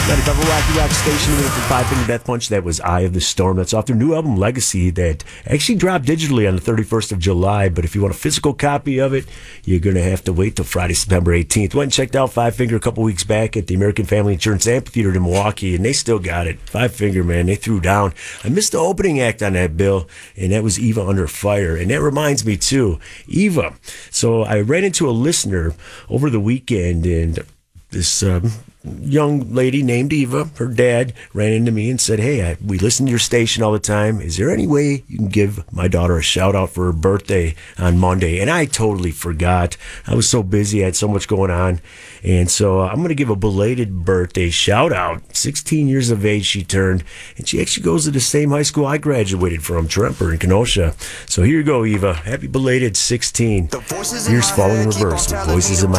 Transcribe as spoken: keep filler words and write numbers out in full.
ninety-five Rocky Rock Station with the Five Finger Death Punch. That was Eye of the Storm. That's off their new album Legacy that actually dropped digitally on the thirty-first of July. But if you want a physical copy of it, you're going to have to wait till Friday, September eighteenth. Went and checked out Five Finger a couple weeks back at the American Family Insurance Amphitheater in Milwaukee, and they still got it. Five Finger, man, they threw down. I missed the opening act on that bill, and that was Eva Under Fire. And that reminds me, too, Eva. So I ran into a listener over the weekend, and this um, young lady named Eva, her dad, ran into me and said, hey, I, we listen to your station all the time. Is there any way you can give my daughter a shout out for her birthday on Monday? And I totally forgot. I was so busy. I had so much going on. And so uh, I'm going to give a belated birthday shout out. sixteen years of age she turned, and she actually goes to the same high school I graduated from, Tremper in Kenosha. So here you go, Eva. Happy belated sixteen. Here's Falling in Reverse with Voices in My